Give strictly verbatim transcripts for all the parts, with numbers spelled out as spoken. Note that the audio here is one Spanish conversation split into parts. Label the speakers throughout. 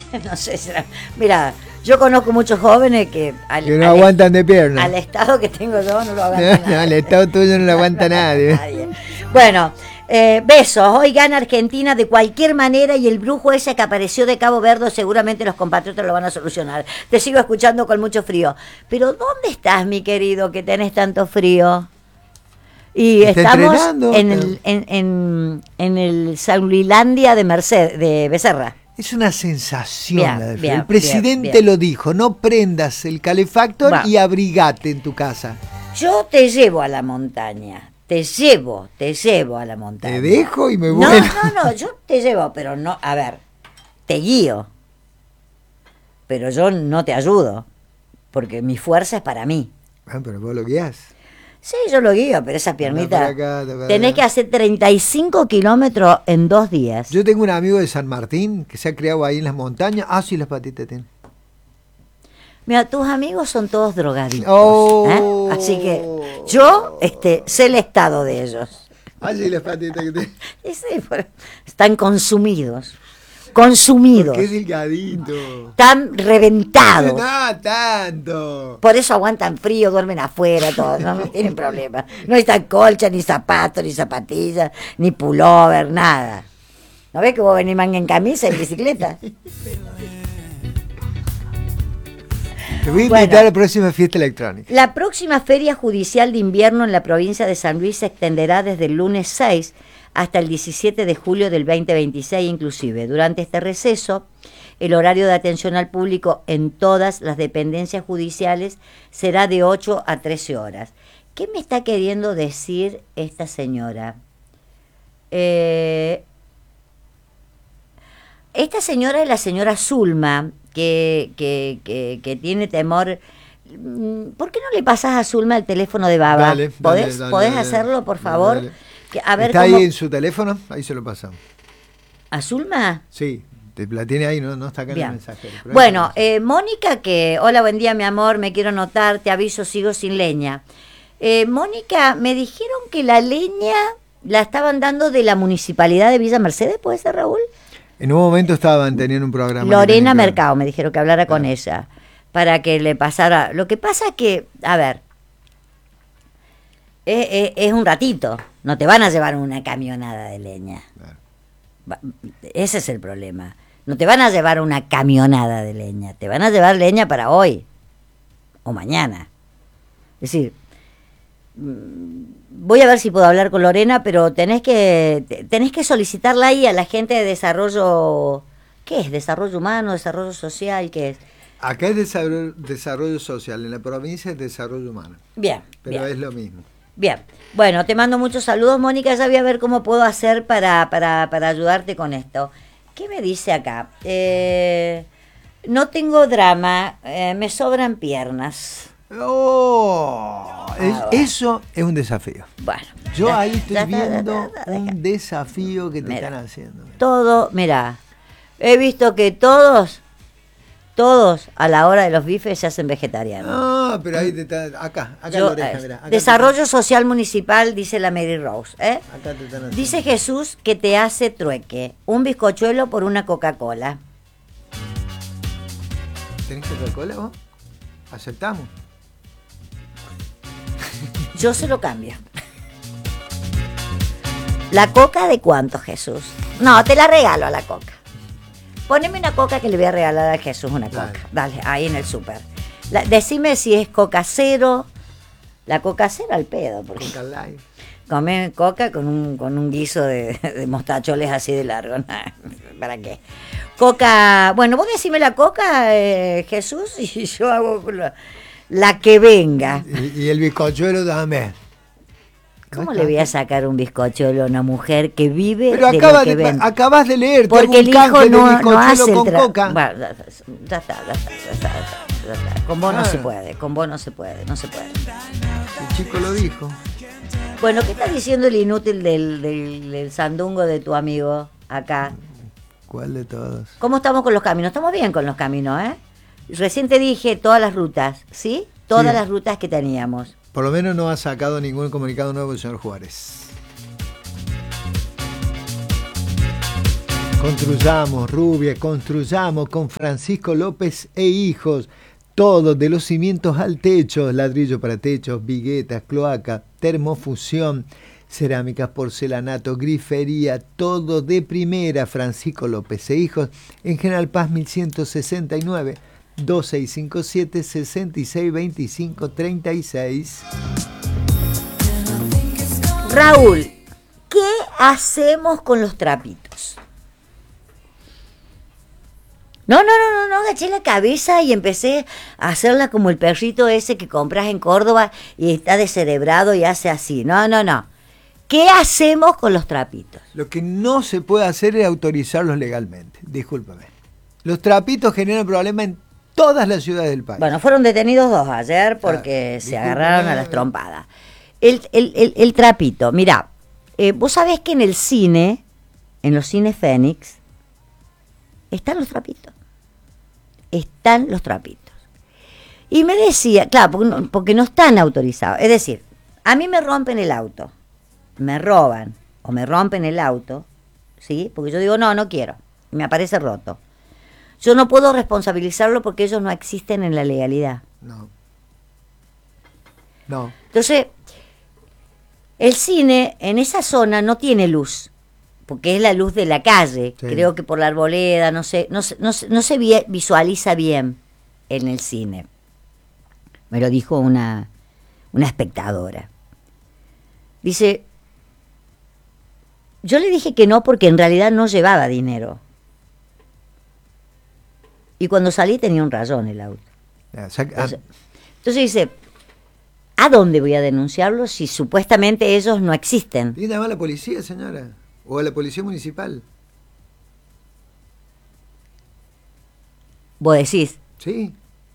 Speaker 1: No sé, será... Mira, yo conozco muchos jóvenes que... Al,
Speaker 2: que no
Speaker 1: al
Speaker 2: aguantan de pierna.
Speaker 1: Al estado que tengo yo no lo aguanta
Speaker 2: No, no, el estado tuyo no lo aguanta nadie.
Speaker 1: nadie. Bueno, eh, besos. Hoy gana Argentina de cualquier manera y el brujo ese que apareció de Cabo Verde seguramente los compatriotas lo van a solucionar. Te sigo escuchando con mucho frío. Pero ¿dónde estás, mi querido, que tenés tanto frío? Y estamos en el, en, en, en el Saulilandia de Merced, de Becerra.
Speaker 2: Es una sensación
Speaker 1: bien,
Speaker 2: la de frío.
Speaker 1: Bien,
Speaker 2: el presidente
Speaker 1: bien, bien.
Speaker 2: lo dijo, no prendas el calefactor bueno. y abrigate en tu casa.
Speaker 1: Yo te llevo a la montaña, te llevo, te llevo a la montaña.
Speaker 2: Te dejo y me voy.
Speaker 1: No, no, no, yo te llevo, pero no, a ver, te guío, pero yo no te ayudo, porque mi fuerza es para mí.
Speaker 2: Ah, pero vos lo guías.
Speaker 1: Sí, yo lo guío, pero esa piernita...
Speaker 2: Acá,
Speaker 1: tenés que hacer treinta y cinco kilómetros en dos días.
Speaker 2: Yo tengo un amigo de San Martín que se ha criado ahí en las montañas. Ah, sí, las patitas tienen.
Speaker 1: Mira, tus amigos son todos drogadictos.
Speaker 2: Oh.
Speaker 1: ¿eh? Así que yo este, sé el estado de ellos.
Speaker 2: Ah, sí, las patitas que tienen.
Speaker 1: Sí, están consumidos. Consumidos.
Speaker 2: Qué delgadito.
Speaker 1: Están reventados.
Speaker 2: No, tanto.
Speaker 1: Por eso aguantan frío, duermen afuera, todos, no, no tienen problema. No necesitan colcha, ni zapatos, ni zapatillas, ni pullover, nada. ¿No ves que vos venís manga en camisa y bicicleta?
Speaker 2: Te voy a invitar bueno, a la próxima fiesta electrónica.
Speaker 1: La próxima feria judicial de invierno en la provincia de San Luis se extenderá desde el lunes seis hasta el diecisiete de julio del veinte veintiséis inclusive. Durante este receso, el horario de atención al público en todas las dependencias judiciales será de ocho a trece horas. ¿Qué me está queriendo decir esta señora? Eh, esta señora es la señora Zulma, que, que, que, que tiene temor. ¿Por qué no le pasás a Zulma el teléfono de Baba?
Speaker 2: Dale,
Speaker 1: ¿Podés,
Speaker 2: dale, dale,
Speaker 1: ¿podés
Speaker 2: dale,
Speaker 1: hacerlo, por
Speaker 2: dale,
Speaker 1: favor?
Speaker 2: Dale.
Speaker 1: Que, a ver,
Speaker 2: ¿Está
Speaker 1: cómo...
Speaker 2: ahí en su teléfono? Ahí se lo pasamos.
Speaker 1: ¿A Zulma?
Speaker 2: Sí, la tiene ahí, no, no está acá. Bien. En el mensaje.
Speaker 1: Bueno, eh, Mónica, que, hola, buen día, mi amor, me quiero notar, te aviso, sigo sin leña. Eh, Mónica, me dijeron que la leña la estaban dando de la Municipalidad de Villa Mercedes, ¿puede ser, Raúl?
Speaker 2: En un momento estaban teniendo un programa.
Speaker 1: Lorena Mercado, me dijeron que hablara claro. con ella, para que le pasara. Lo que pasa es que, a ver, es, es, es un ratito, no te van a llevar una camionada de leña. Claro. Ese es el problema. No te van a llevar una camionada de leña, te van a llevar leña para hoy o mañana. Es decir, voy a ver si puedo hablar con Lorena, pero tenés que tenés que solicitarla ahí a la gente de desarrollo. ¿Qué es? ¿Desarrollo humano? ¿Desarrollo social? ¿Qué es?
Speaker 2: Acá es desarrollo, desarrollo social, en la provincia es desarrollo humano.
Speaker 1: Bien.
Speaker 2: Pero
Speaker 1: bien.
Speaker 2: es lo mismo.
Speaker 1: Bien. Bueno, te mando muchos saludos, Mónica. Ya voy a ver cómo puedo hacer para, para, para ayudarte con esto. ¿Qué me dice acá? Eh, no tengo drama, eh, me sobran piernas.
Speaker 2: Oh, es, ah, bueno. Eso es un desafío.
Speaker 1: Bueno,
Speaker 2: yo
Speaker 1: ya,
Speaker 2: ahí estoy
Speaker 1: ya,
Speaker 2: viendo
Speaker 1: ya, ya, ya, ya.
Speaker 2: un desafío que te
Speaker 1: mira,
Speaker 2: están haciendo. Mira.
Speaker 1: Todo, mira, he visto que todos, todos a la hora de los bifes se hacen vegetarianos.
Speaker 2: Ah, pero ahí te está, acá, acá
Speaker 1: yo,
Speaker 2: la oreja, mirá, acá
Speaker 1: Desarrollo social municipal, dice la Mary Rose. ¿eh?
Speaker 2: Acá te están
Speaker 1: dice Jesús que te hace trueque, un bizcochuelo por una Coca-Cola.
Speaker 2: ¿Tenés Coca-Cola vos? ¿Aceptamos?
Speaker 1: Yo se lo cambio. ¿La coca de cuánto, Jesús? No, te la regalo a la coca. Poneme una coca que le voy a regalar a Jesús una coca. Dale, Dale ahí en el súper. Decime si es coca cero. La coca cero al pedo. Porque
Speaker 2: coca light.
Speaker 1: Come coca con un, con un guiso de, de mostacholes así de largo. ¿Para qué? Coca... Bueno, vos decime la coca, eh, Jesús, y yo hago... La, La que venga.
Speaker 2: Y, y el bizcochuelo también.
Speaker 1: ¿Cómo le voy a sacar un bizcochuelo a una mujer que vive
Speaker 2: Pero
Speaker 1: de
Speaker 2: acaba
Speaker 1: lo que
Speaker 2: de,
Speaker 1: vende?
Speaker 2: Acabas de leer.
Speaker 1: Porque el hijo no, no hace
Speaker 2: con
Speaker 1: el tra-
Speaker 2: coca.
Speaker 1: Bueno, ya está, ya está, ya está, ya está, ya está. Con vos ah. no se puede, con vos no se puede, no se puede.
Speaker 2: El chico lo dijo.
Speaker 1: Bueno, ¿qué está diciendo el inútil del, del, del sandungo de tu amigo acá?
Speaker 2: ¿Cuál de todos?
Speaker 1: ¿Cómo estamos con los caminos? Estamos bien con los caminos, ¿eh? Recién te dije todas las rutas, ¿sí? Todas sí. las rutas que teníamos.
Speaker 2: Por lo menos no ha sacado ningún comunicado nuevo el señor Juárez. Construyamos, Rubia, construyamos con Francisco López e hijos. Todo, de los cimientos al techo, ladrillo para techos, viguetas, cloaca, termofusión, cerámicas, porcelanato, grifería, todo de primera. Francisco López e hijos, en General Paz mil ciento sesenta y nueve, dos seis cinco siete, seis seis dos cinco tres seis.
Speaker 1: Raúl, ¿qué hacemos con los trapitos? No, no, no, no, no, agaché la cabeza y empecé a hacerla como el perrito ese que compras en Córdoba y está descerebrado y hace así. No, no, no. ¿Qué hacemos con los trapitos?
Speaker 2: Lo que no se puede hacer es autorizarlos legalmente. Discúlpame. Los trapitos generan problemas en todas las ciudades del país.
Speaker 1: Bueno, fueron detenidos dos ayer porque
Speaker 2: Ah,
Speaker 1: se
Speaker 2: discúlpame.
Speaker 1: agarraron a las trompadas. El, el, el, el trapito, mirá, eh, vos sabés que en el cine, en los cines Fénix, están los trapitos. Están los trapitos. Y me decía, claro, porque no, porque no están autorizados. Es decir, a mí me rompen el auto, me roban o me rompen el auto, ¿sí? Porque yo digo, no, no quiero, y me aparece roto. Yo no puedo responsabilizarlo porque ellos no existen en la legalidad.
Speaker 2: No. No.
Speaker 1: Entonces, el cine en esa zona no tiene luz, porque es la luz de la calle.
Speaker 2: Sí.
Speaker 1: Creo que por la arboleda, no sé, no, se- no, se- no se vi- visualiza bien en el cine. Me lo dijo una, una espectadora. Dice, yo le dije que no porque en realidad no llevaba dinero. Y cuando salí tenía un rayón el auto.
Speaker 2: Ya, saca-
Speaker 1: Entonces, entonces dice, ¿a dónde voy a denunciarlo si supuestamente ellos no existen?
Speaker 2: ¿Tiene que llamar a la policía, señora? ¿O a la policía municipal?
Speaker 1: Vos decís,
Speaker 2: Sí.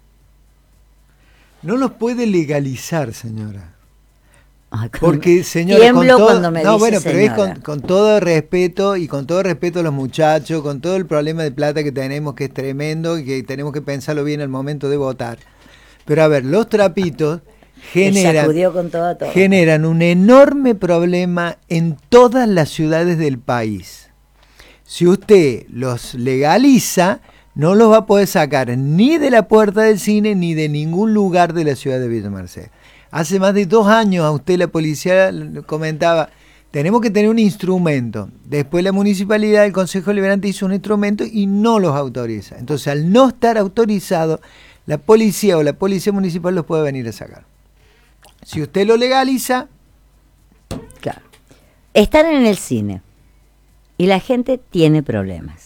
Speaker 2: No los puede legalizar, señora.
Speaker 1: ay, con-
Speaker 2: Porque, señora,
Speaker 1: tiemblo
Speaker 2: con todo,
Speaker 1: cuando me
Speaker 2: no,
Speaker 1: dice
Speaker 2: bueno, pero es
Speaker 1: señora.
Speaker 2: con, con todo respeto y con todo respeto a los muchachos, con todo el problema de plata que tenemos, que es tremendo y que tenemos que pensarlo bien al momento de votar. Pero a ver, los trapitos
Speaker 1: Me
Speaker 2: generan,
Speaker 1: sacudió con todo, todo.
Speaker 2: generan un enorme problema en todas las ciudades del país. Si usted los legaliza, no los va a poder sacar ni de la puerta del cine ni de ningún lugar de la ciudad de Villa Merced. Hace más de dos años a usted la policía le comentaba, tenemos que tener un instrumento. Después la municipalidad, el Consejo Liberante hizo un instrumento y no los autoriza. Entonces, al no estar autorizado, la policía o la policía municipal los puede venir a sacar. Si usted lo legaliza,
Speaker 1: Claro. Están en el cine y la gente tiene problemas.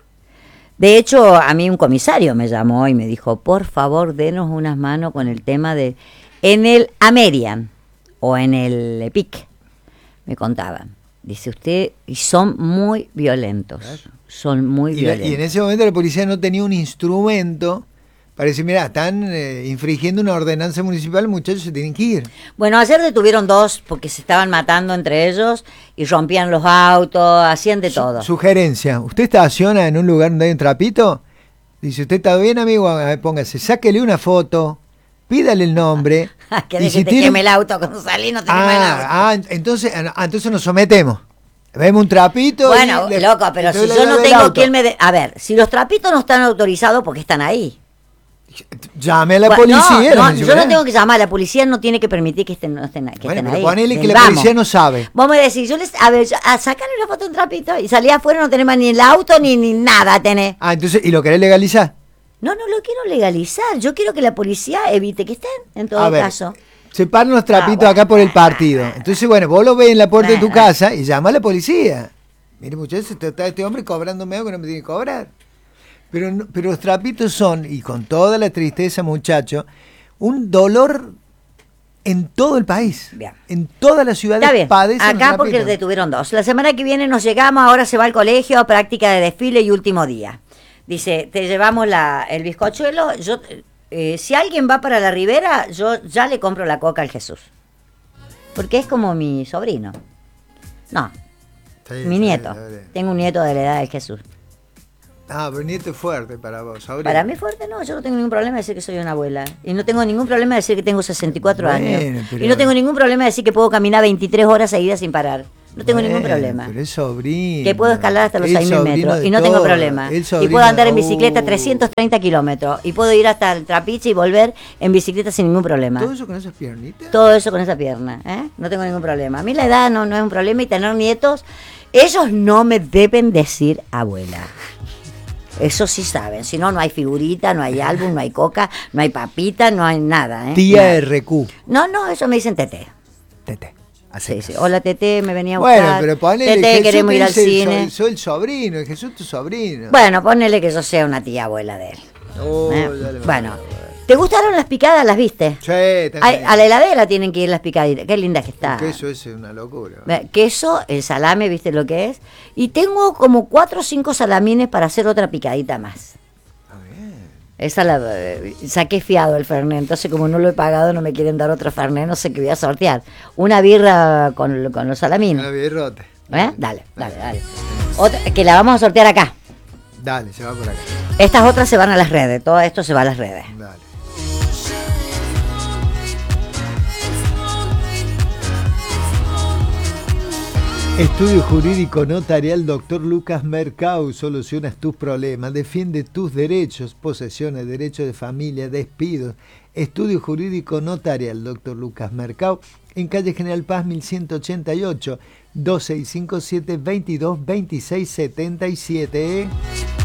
Speaker 1: De hecho, a mí un comisario me llamó y me dijo, por favor, denos unas manos con el tema de... En el Amerian o en el Epic, me contaban. Dice usted, y son muy violentos.
Speaker 2: Claro.
Speaker 1: Son muy
Speaker 2: y, la-
Speaker 1: violentos.
Speaker 2: y en ese momento la policía no tenía un instrumento para decir, mira, están eh, infringiendo una ordenanza municipal, muchachos se tienen que ir.
Speaker 1: Bueno, ayer detuvieron dos porque se estaban matando entre ellos y rompían los autos, hacían de todo.
Speaker 2: Su- sugerencia, ¿usted estaciona en un lugar donde hay un trapito? Dice, ¿usted está bien, amigo? A ver, póngase, sáquele una foto, pídale el nombre.
Speaker 1: ¿Querés
Speaker 2: y
Speaker 1: que te
Speaker 2: tiene-
Speaker 1: queme el auto cuando salí? No te queme el auto.
Speaker 2: ah, ah, entonces, ah, entonces nos sometemos. Vemos un trapito.
Speaker 1: Bueno,
Speaker 2: y le-
Speaker 1: loco, pero si
Speaker 2: entonces
Speaker 1: yo
Speaker 2: le
Speaker 1: no
Speaker 2: doy el
Speaker 1: tengo
Speaker 2: auto.
Speaker 1: quien me... De... A ver, si los trapitos no están autorizados, porque están ahí?
Speaker 2: Llame a la
Speaker 1: Bueno,
Speaker 2: policía.
Speaker 1: no,
Speaker 2: le dice,
Speaker 1: yo no
Speaker 2: "Mirá".
Speaker 1: tengo que llamar, la policía no tiene que permitir que estén, no estén, que
Speaker 2: Bueno,
Speaker 1: estén
Speaker 2: pero
Speaker 1: ahí.
Speaker 2: ponele que
Speaker 1: Del
Speaker 2: la
Speaker 1: vamos.
Speaker 2: policía no sabe.
Speaker 1: Vos me decís, yo les, a ver, yo- a sacarle una foto de un trapito y salí afuera, no tenés más ni el auto ni, ni nada tenés.
Speaker 2: Ah, entonces, ¿y lo querés legalizar?
Speaker 1: No, no lo quiero legalizar, yo quiero que la policía evite que estén, en todo
Speaker 2: A ver,
Speaker 1: caso.
Speaker 2: separan los trapitos
Speaker 1: Ah, bueno.
Speaker 2: acá por el partido. Entonces, bueno, vos lo ves en la puerta de tu
Speaker 1: Bueno.
Speaker 2: casa y llama a la policía. Mire, muchachos, está está este hombre cobrándome algo que no me tiene que cobrar. Pero, no- pero los trapitos son, y con toda la tristeza, muchacho, un dolor en todo el país.
Speaker 1: Bien.
Speaker 2: En todas las ciudades
Speaker 1: Está bien,
Speaker 2: padecen los
Speaker 1: acá porque
Speaker 2: trapitos.
Speaker 1: detuvieron dos. La semana que viene nos llegamos, ahora se va al colegio a práctica de desfile y último día. Dice, te llevamos la, el bizcochuelo, yo, eh, si alguien va para la Ribera, yo ya le compro la coca al Jesús. Porque es como mi sobrino. No,
Speaker 2: Sí,
Speaker 1: mi
Speaker 2: sí,
Speaker 1: nieto.
Speaker 2: está bien.
Speaker 1: Tengo un nieto de la edad del Jesús.
Speaker 2: Ah, pero nieto es fuerte para vos. Sabrina.
Speaker 1: Para mí fuerte no, yo no tengo ningún problema de decir que soy una abuela. Y no tengo ningún problema de decir que tengo sesenta y cuatro
Speaker 2: Bueno,
Speaker 1: años.
Speaker 2: pero-
Speaker 1: Y no tengo ningún problema de decir que puedo caminar veintitrés horas seguidas sin parar. No tengo
Speaker 2: Bueno,
Speaker 1: ningún problema.
Speaker 2: Pero es sobrino.
Speaker 1: Que puedo escalar hasta los
Speaker 2: El
Speaker 1: seis mil
Speaker 2: sobrino
Speaker 1: metros
Speaker 2: de
Speaker 1: y no tengo
Speaker 2: todo,
Speaker 1: problema.
Speaker 2: el
Speaker 1: Y
Speaker 2: sobrino
Speaker 1: puedo andar en
Speaker 2: de-
Speaker 1: bicicleta
Speaker 2: Uh,
Speaker 1: trescientos treinta kilómetros. Y puedo ir hasta el Trapiche y volver en bicicleta sin ningún problema.
Speaker 2: ¿Todo eso con esas piernitas?
Speaker 1: Todo eso con esa pierna, ¿eh? No tengo ningún problema. A mí la edad no, no es un problema y tener nietos, ellos no me deben decir abuela. Eso sí saben, si no, no hay figurita, no hay álbum, no hay coca, no hay papita, no hay nada, ¿eh?
Speaker 2: Tía
Speaker 1: Nada.
Speaker 2: R Q.
Speaker 1: No, no, eso me dicen Tete.
Speaker 2: Tete.
Speaker 1: Sí, sí. Hola Tete, me venía a buscar.
Speaker 2: Bueno, pero ponele
Speaker 1: Tete,
Speaker 2: Jesús
Speaker 1: queremos
Speaker 2: te
Speaker 1: ir al
Speaker 2: dice,
Speaker 1: cine.
Speaker 2: Soy, soy el sobrino, el Jesús tu sobrino.
Speaker 1: Bueno, ponele que yo sea una tía abuela de él.
Speaker 2: Oh,
Speaker 1: ¿eh?
Speaker 2: ya le
Speaker 1: Bueno,
Speaker 2: mandé.
Speaker 1: ¿te gustaron las picadas? ¿Las viste?
Speaker 2: Sí,
Speaker 1: A,
Speaker 2: también.
Speaker 1: a la heladera tienen que ir las picaditas. Qué lindas que están.
Speaker 2: Que eso es una locura.
Speaker 1: Ve, Queso, el salame, ¿viste lo que es? Y tengo como cuatro o cinco salamines para hacer otra picadita más.
Speaker 2: Ah, bien.
Speaker 1: Esa la eh, saqué fiado el Fernet, entonces como no lo he pagado no me quieren dar otro Fernet, no sé qué voy a sortear. Una birra con, con los salamines.
Speaker 2: Una birrota.
Speaker 1: ¿Eh? Dale, dale, dale. Otra, que la vamos a sortear acá.
Speaker 2: Dale, se va por acá.
Speaker 1: Estas otras se van a las redes, todo esto se va a las redes.
Speaker 2: Dale. Estudio Jurídico Notarial Doctor Lucas Mercau. Solucionas tus problemas, defiende tus derechos, posesiones, derechos de familia, despidos. Estudio Jurídico Notarial Doctor Lucas Mercau, en calle General Paz mil ciento ochenta y ocho, dos seis cinco siete, veintidós veintiséis setenta y siete.